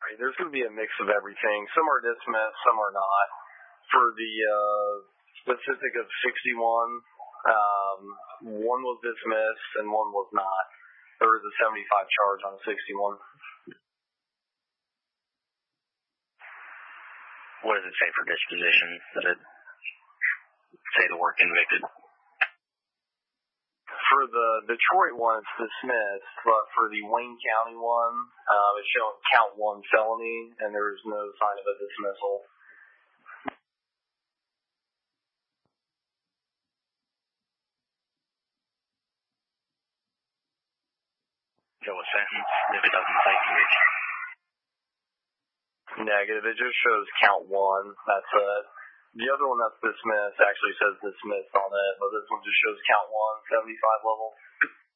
There's going to be a mix of everything. Some are dismissed, some are not. For the specific of 61, one was dismissed and one was not. There was a 75 charge on 61. What does it say for disposition? Does it say the word convicted? For the Detroit one, it's dismissed, but for the Wayne County one, it's showing count 1 felony, and there's no sign of a dismissal. So a sentence if it doesn't say conviction? Negative. It just shows count 1. That's it. The other one that's dismissed actually says dismissed on it, but this one just shows count 1, 75 level.